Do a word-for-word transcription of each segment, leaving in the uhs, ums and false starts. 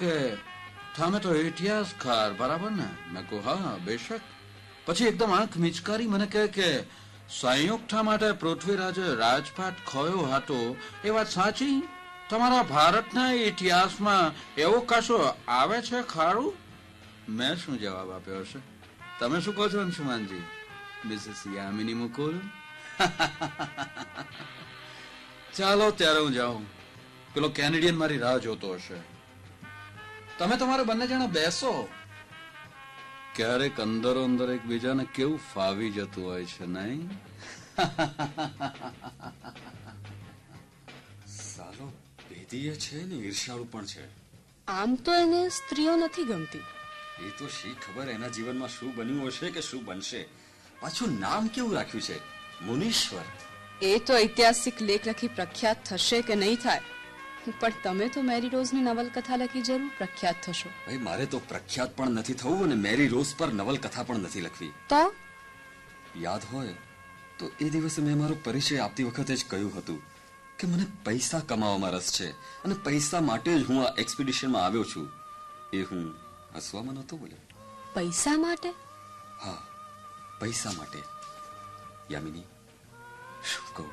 કે તમે તો ઇતિહાસકાર બરાબર ને? મેં કહું હા બેશક. પછી એકદમ આંખ મિચકારી મને કહે કે સંયુક્તા માટે પૃથ્વીરાજે રાજપાટ ખોયો હતો એ વાત સાચી? તમારા ભારતના ઇતિહાસમાં એવો કશો આવે છે ખારું? મેં શું જવાબ આપ્યો હશે? તમે શું કહો છો અંશુમાનજી? મિસિસ યામિની મુકુલ. ચાલો ત્યારે હું જાઉં, પેલો કેનેડિયન મારી રાહ જોતો હશે. તમે તમારે બંને જણા બેસો. ક્યારેક અંદરો અંદર એકબીજાને કેવું ફાવી જતું હોય છે નહીં? સાલો ભેદીય છે ને ઈર્ષાળુ પણ છે. આમ તો એને સ્ત્રીઓ નથી ગમતી. એ તો શી ખબર એના જીવનમાં શું બન્યું હશે કે શું બનશે. પાછું નામ કેવું રાખ્યું છે, મુનીશ્વર. એ તો ઐતિહાસિક લેખ લખી પ્રખ્યાત થશે કે નહીં થાય, પણ તમે તો મેરી રોઝની નવલકથા લખી જરૂર પ્રખ્યાત થશો. ભાઈ મારે તો પ્રખ્યાત પણ નથી થવું અને મેરી રોઝ પર નવલકથા પણ નથી લખવી. તો યાદ હોય તો એ દિવસે મેં મારો પરિચય આપતી વખતે જ કહ્યું હતું કે મને પૈસા કમાવામાં રસ છે અને પૈસા માટે જ હું આ એક્સપિડિશનમાં આવ્યો છું. એ હું હસવામાં નહોતો બોલ્યો. પૈસા માટે? હા, પૈસા માટે. યામિની, શું કહું,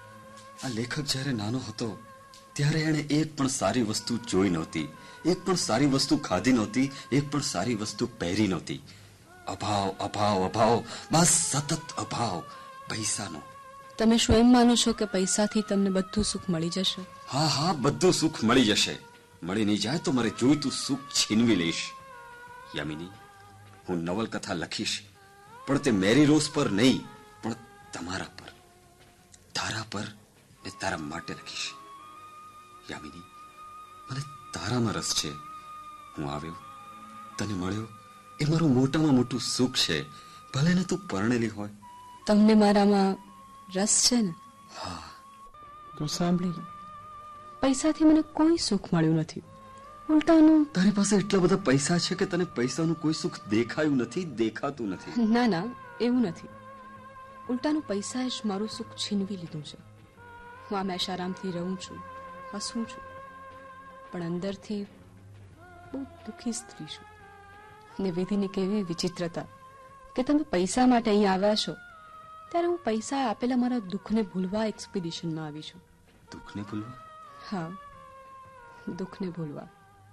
આ લેખક જ્યારે નાનો હતો ત્યારે એણે એક પણ સારી વસ્તુ જોઈ નહોતી, એક પણ સારી વસ્તુ ખાધી નહોતી, એક પણ સારી વસ્તુ પહેરી નહોતી. અભાવ અભાવ અભાવ, બસ સતત અભાવ પૈસાનો. તમે શું એમ માનો છો કે પૈસાથી તમને બધું સુખ મળી જશે? હા હા, બધું સુખ મળી જશે. મળી નહીં જાય તો મારે જોઈતું સુખ છીનવી લઈશ. યામિની, હું નવલકથા લખીશ, પણ તે મેરી રોઝ પર નહીં, પણ તમારા પર, તારા પર ને તારા માટે લખીશ. યામિની, મને તારામાં રસ છે. હું આવ્યો, તને મળ્યો, એ મારું મોટામાં મોટું સુખ છે, ભલે ને તું પરણેલી હોય. તમને મારામાં રસ છે ને? હા. તો સાંભળી લો, પૈસાથી મને કોઈ સુખ મળ્યું નથી. ઉલટાનું તારી પાસે એટલા બધા પૈસા છે કે તને પૈસાનું કોઈ સુખ દેખાયું નથી, દેખાતું નથી. ના ના, એવું નથી. ઉલટાનું પૈસાએ જ મારું સુખ છીનવી લીધું છે. હું આમ એશારામથી રહું છું, હસું છું, પણ અંદરથી બહુ દુઃખી સ્ત્રી છું. ને વિધિની કેવી વિચિત્રતા કે તમે પૈસા માટે અહીં આવ્યા છો, ત્યારે હું પૈસા આપેલા મારા દુઃખને ભૂલવા એક્સપિડિશનમાં આવી છું. દુઃખને ભૂલવા? હા, દુઃખને ભૂલવા.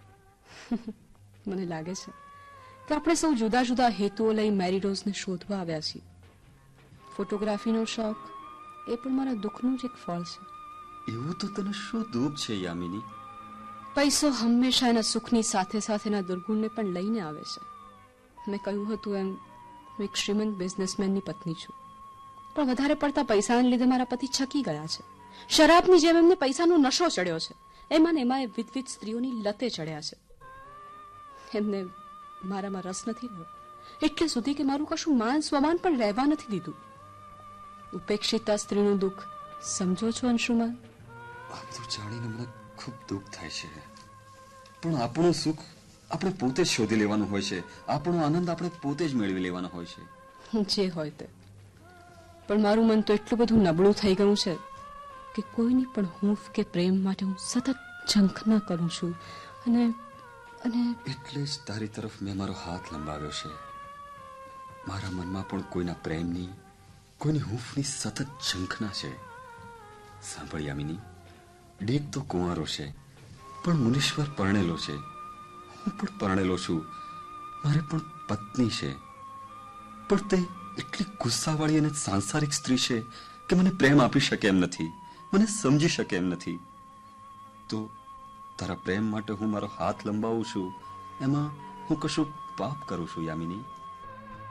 મને લાગે છે કે આપણે સૌ જુદા જુદા હેતુઓ લઈ મેરી રોઝને શોધવા આવ્યા છીએ. ફોટોગ્રાફીનો શોખ એ પણ મારા દુઃખનું જ એક ફળ છે. એવું તો તને શું દુઃખ છે યામિની? પૈસો હંમેશા એના સુખની સાથે સાથે એના દુર્ગુણને પણ લઈને આવે છે. મેં કહ્યું હતું એમ, હું એક શ્રીમંત બિઝનેસમેનની પત્ની છું, પણ વધારે પડતા પૈસાને લીધે મારા પતિ છકી ગયા છે. શરાબની જેમ એમને પૈસાનો નશો ચડ્યો છે. એમાં ને એમાં એ વિધવિધ સ્ત્રીઓની લતે ચડ્યા છે. એમને મારામાં રસ નથી રહ્યો, એટલે સુધી કે મારું કશું માન સ્વમાન પણ રહેવા નથી દીધું. ઉપેક્ષિતા સ્ત્રીનું દુઃખ સમજો છો અંશુમાન? આ બધું જાણીને મને ખૂબ દુઃખ થાય છે, પણ આપણું સુખ આપણે પોતે જ શોધી લેવાનું હોય છે, આપણો આનંદ આપણે પોતે જ મેળવી લેવાનો હોય છે. જે હોય તે, પણ મારું મન તો એટલું બધું નબળું થઈ ગયું છે કે કોઈની પણ હૂંફ કે પ્રેમ માટે હું સતત ઝંખના કરું છું. અને અને એટલે જ તારી તરફ મેં મારો હાથ લંબાવ્યો છે. મારા મનમાં પણ કોઈના પ્રેમની, કોઈની હૂંફની સતત ઝંખના છે. સાંભળ યામિની, ડેક તો કુંવારો છે, પણ મુનીશ્વર પરણેલો છે. હું પણ પરણેલો છું, મારે પણ પત્ની છે, પણ તે એટલી ગુસ્સાવાળી અને સાંસારિક સ્ત્રી છે કે મને પ્રેમ આપી શકે એમ નથી, મને સમજી શકે એમ નથી. તો તારા પ્રેમ માટે હું મારો હાથ લંબાવું છું, એમાં હું કશું પાપ કરું છું યામિની?